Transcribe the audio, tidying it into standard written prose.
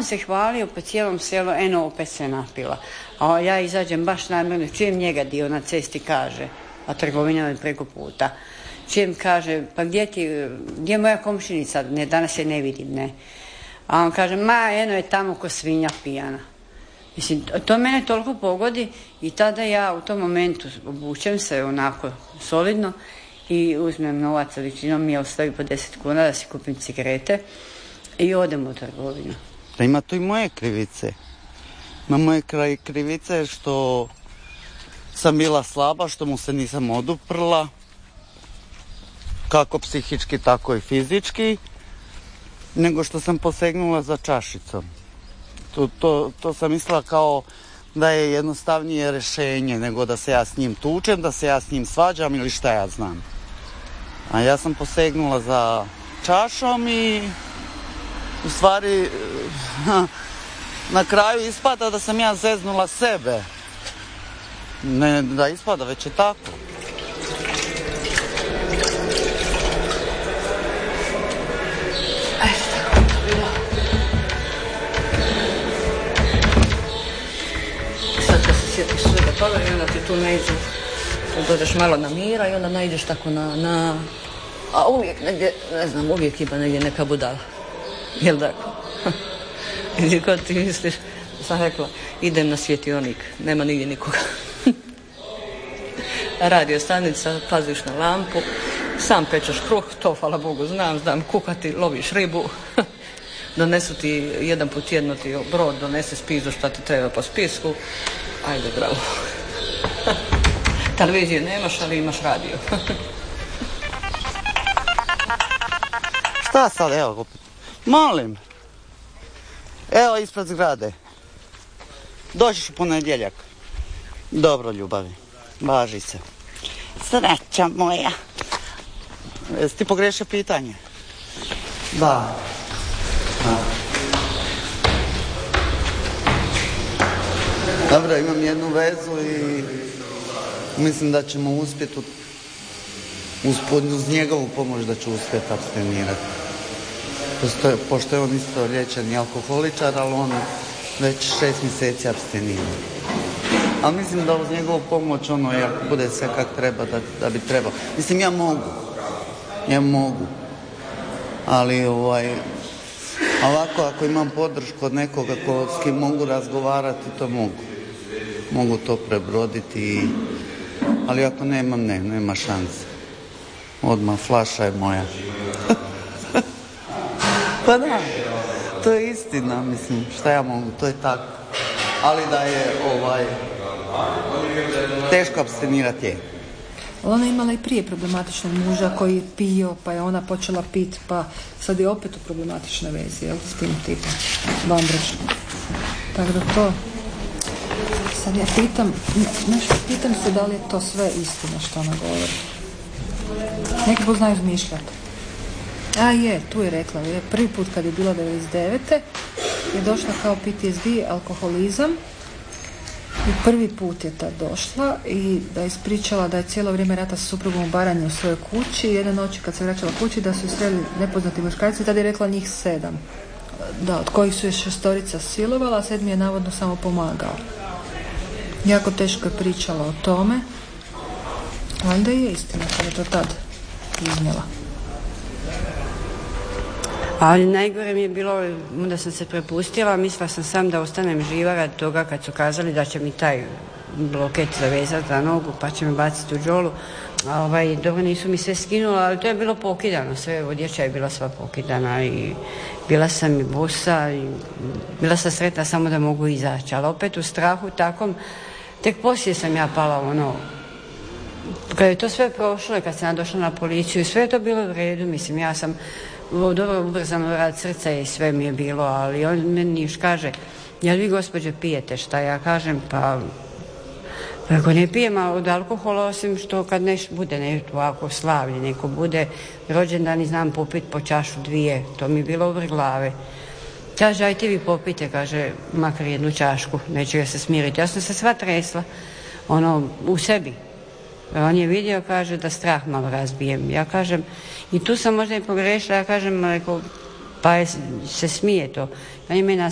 on se hvalio po cijelom selu, eno opet se napila. A ja izađem baš namjerno, čujem njega dio na cesti kaže, a trgovina je preko puta. Čujem kaže, pa gdje je moja komšinica, ne, danas je ne vidim, ne. A on kaže, eno je tamo ko svinja pijana. Mislim, to mene toliko pogodi i tada ja u tom momentu obučem se onako solidno i uzmem novac, većinom mi je ostavi po 10 kuna da si kupim cigarete i odem u trgovinu. Da ima to i moje krivice. Na moje krivice što sam bila slaba, što mu se nisam oduprla, kako psihički, tako i fizički, nego što sam posegnula za čašicom. To sam mislila kao da je jednostavnije rješenje nego da se ja s njim tučem, da se ja s njim svađam ili šta ja znam. A ja sam posegnula za čašom i u stvari na kraju ispada da sam ja zeznula sebe. Ne da ispada, već je tako. Sad kad se sjetiš svega toga i onda ti tu naiđu, dođeš malo na mira i onda naiđeš tako na... A uvijek negdje, ne znam, uvijek ima negdje neka budala. Jel' tako? Ili kod ti misliš, sam rekla, idem na svjetionik, nema nigdje nikoga. Radio stanica, paziš na lampu, sam pečeš kruh, to hvala Bogu znam kuhati, loviš ribu. Donesu ti jedan put tjedno ti brod, donese spisu šta ti treba po spisku. Ajde, bravo. Televizije nemaš, ali imaš radio. Šta sad, evo, molim. Evo ispred zgrade. Dođeš u ponedjeljak. Dobro, ljubavi. Važi se. Sreća moja. Jesi ti pogriješio pitanje? Da. Dobro, imam jednu vezu i mislim da ćemo uspjeti uz njegovu pomoć da ću uspjeti abstinirati. Pošto je on isto liječeni alkoholičar, ali on već 6 mjeseci abstinira. Ali mislim da uz njegovu pomoć, i ako bude sve kak treba, da bi trebao. Mislim, ja mogu. Ali ovako, ako imam podršku od nekoga s kim mogu razgovarati, to mogu. Mogu to prebroditi, ali ako nemam, nema šanse. Odmah, flaša je moja. Pa da, to je istina, mislim, šta ja mogu, to je tako. Ali da je teško abstinirati je. Ona je imala i prije problematičnog muža koji je pio, pa je ona počela pit, pa sad je opet u problematičnoj vezi, jel, s tim tipom, vanbračnom. Tako da to, sad ja pitam se da li je to sve istina što ona govori. Neki put znaju izmišljati. A je, tu je rekla, je prvi put kad je bila 99. je došla kao PTSD, alkoholizam. I prvi put je tad došla i da je ispričala da je cijelo vrijeme rata sa suprugom u Baranji u svojoj kući. Jedne noći kad se vraćala kući da su sreli nepoznati muškarci, tada je rekla njih 7. Da, od kojih su je 6 silovala, a 7 je navodno samo pomagao. Jako teško je pričala o tome. Valjda je istina kada je to tad iznijela. Ali najgore mi je bilo, onda sam se prepustila, mislila sam da ostanem živa radi toga kad su kazali da će mi taj bloket zavezati za nogu pa će me baciti u džolu. Dobro, nisu mi sve skinula, ali to je bilo pokidano, sve odjeća je bila sva pokidana i bila sam i bosa i bila sam sretna samo da mogu izaći, ali opet u strahu takom, tek poslije sam ja pala kad je to sve prošlo i kad sam ja došla na policiju i sve je to bilo u redu, mislim, ja sam dobro ubrzano rad srca i sve mi je bilo, ali on meni još kaže, jel vi gospođe pijete? Šta ja kažem? Pa ako ne pijem od alkohola, osim što kad bude ovako slavlje, neko bude rođendan i znam popit po čašu 2, to mi je bilo over glave. Kaže, ajte vi popite, kaže, makar jednu čašku, neće ga se smiriti. Ja sam se sva tresla, u sebi. On je vidio, kaže, da strah malo razbijem. Ja kažem, i tu sam možda i pogrešila, ja kažem, pa se smije to. On je mene